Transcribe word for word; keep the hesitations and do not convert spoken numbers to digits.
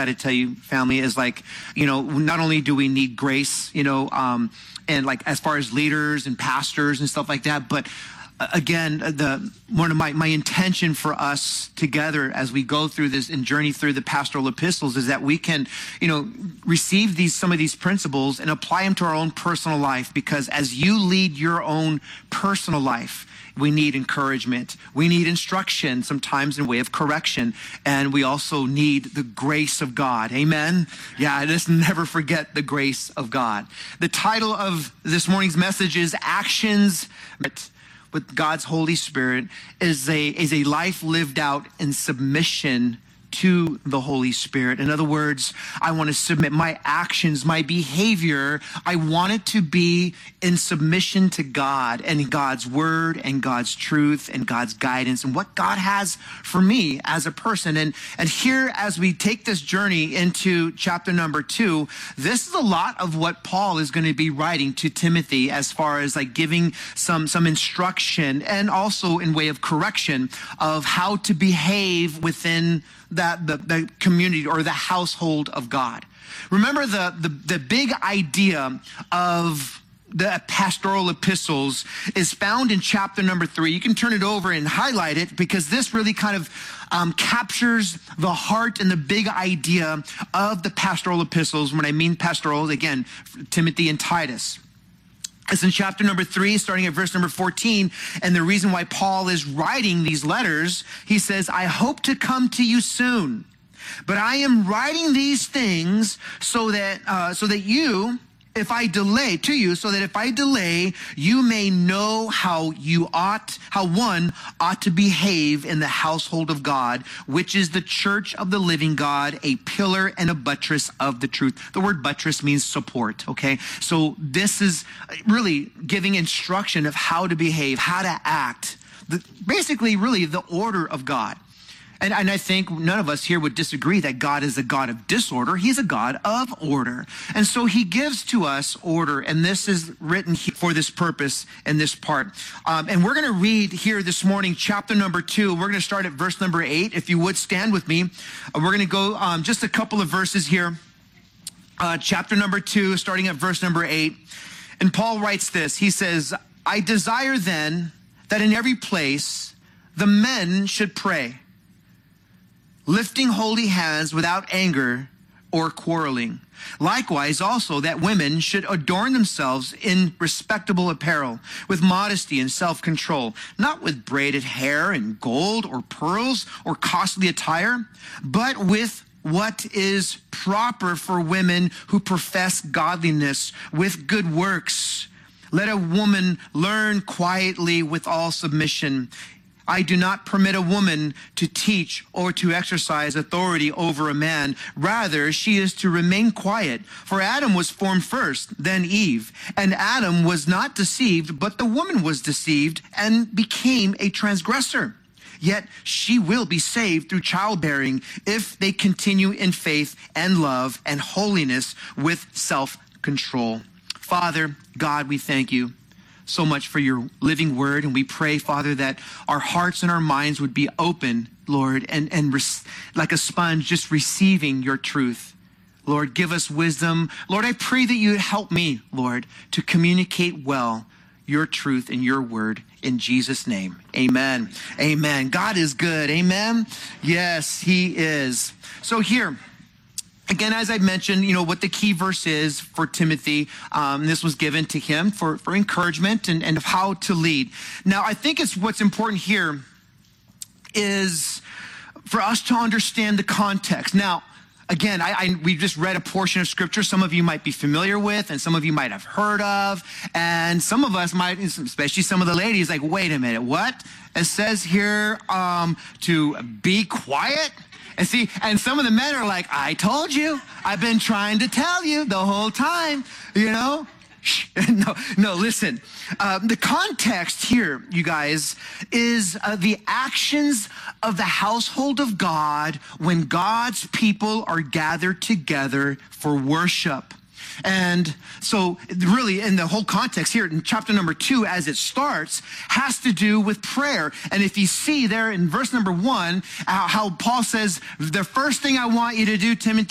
got to tell you, family, is like, you know, not only do we need grace, you know, um, and like as far as leaders and pastors and stuff like that, but again, the one of my, my intention for us together as we go through this and journey through the pastoral epistles is that we can, you know, receive these some of these principles and apply them to our own personal life. Because as you lead your own personal life, we need encouragement. We need instruction, sometimes in way of correction. And we also need the grace of God. Amen? Yeah, just never forget the grace of God. The title of this morning's message is Actions with God's Holy Spirit is a, is a life lived out in submission to the Holy Spirit. In other words, I want to submit my actions, my behavior. I want it to be in submission to God and God's word and God's truth and God's guidance and what God has for me as a person. And, and here, as we take this journey into chapter number two, this is a lot of what Paul is going to be writing to Timothy as far as like giving some, some instruction and also in way of correction of how to behave within that the, the community or the household of God. Remember the, the, the big idea of the pastoral epistles is found in chapter number three. You can turn it over and highlight it because this really kind of um, captures the heart and the big idea of the pastoral epistles. When I mean pastoral, again, Timothy and Titus. It's in chapter number three, starting at verse number fourteen. And the reason why Paul is writing these letters, he says, I hope to come to you soon, but I am writing these things so that, uh, so that you, if I delay to you, so that if I delay, you may know how you ought, how one ought to behave in the household of God, which is the church of the living God, a pillar and a buttress of the truth. The word buttress means support, okay? So this is really giving instruction of how to behave, how to act, the, basically really the order of God. And, and I think none of us here would disagree that God is a God of disorder. He's a God of order. And so he gives to us order. And this is written for this purpose in this part. Um, and we're going to read here this morning, chapter number two. We're going to start at verse number eight. If you would stand with me. Uh, we're going to go um, just a couple of verses here. Uh, chapter number two, starting at verse number eight. And Paul writes this. He says, I desire then that in every place the men should pray, lifting holy hands without anger or quarreling. Likewise also that women should adorn themselves in respectable apparel, with modesty and self-control, not with braided hair and gold or pearls or costly attire, but with what is proper for women who profess godliness with good works. Let a woman learn quietly with all submission. I do not permit a woman to teach or to exercise authority over a man. Rather, she is to remain quiet. For Adam was formed first, then Eve. And Adam was not deceived, but the woman was deceived and became a transgressor. Yet she will be saved through childbearing if they continue in faith and love and holiness with self-control. Father, God, we thank you so much for your living word. And we pray, Father, that our hearts and our minds would be open, Lord, and, and res- like a sponge, just receiving your truth. Lord, give us wisdom. Lord, I pray that you would help me, Lord, to communicate well your truth and your word in Jesus' name. Amen. Amen. God is good. Amen. Yes, he is. So here, again, as I mentioned, you know, what the key verse is for Timothy, um, this was given to him for, for encouragement and, and how to lead. Now, I think it's what's important here is for us to understand the context. Now, again, I, I we just read a portion of scripture some of you might be familiar with and some of you might have heard of. And some of us might, especially some of the ladies, like, wait a minute, what? It says here um, to be quiet. And see, and some of the men are like, I told you, I've been trying to tell you the whole time, you know? no, no, listen. Uh, the context here, you guys, is uh, the actions of the household of God when God's people are gathered together for worship. And so really in the whole context here in chapter number two, as it starts, has to do with prayer. And if you see there in verse number one, how, how Paul says, the first thing I want you to do, Timothy,